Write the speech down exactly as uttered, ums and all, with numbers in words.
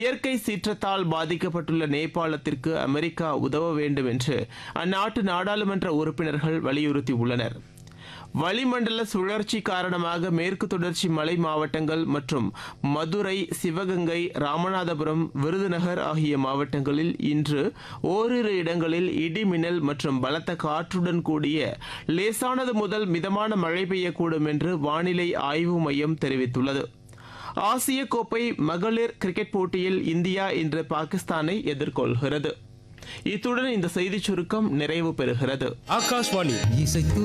இயற்கை சீற்றத்தால் பாதிக்கப்பட்டுள்ள நேபாளத்திற்கு அமெரிக்கா உதவ வேண்டும் என்று அந்நாட்டு நாடாளுமன்ற உறுப்பினர்கள் வலியுறுத்தியுள்ளனர். வளிமண்டல சுழற்சி காரணமாக மேற்கு தொடர்ச்சி மலை மாவட்டங்கள் மற்றும் மதுரை, சிவகங்கை, ராமநாதபுரம், விருதுநகர் ஆகிய மாவட்டங்களில் இன்று ஓரிரு இடங்களில் இடி மின்னல் மற்றும் பலத்த காற்றுடன் கூடிய லேசானது முதல் மிதமான மழை பெய்யக்கூடும் என்று வானிலை ஆய்வு மையம் தெரிவித்துள்ளது. ஆசிய கோப்பை மகளிர் கிரிக்கெட் போட்டியில் இந்தியா இன்று பாகிஸ்தானை எதிர்கொள்கிறது. இத்துடன் இந்த செய்திச் சுருக்கம் நிறைவு பெறுகிறது. ஆகாஷ்வாணி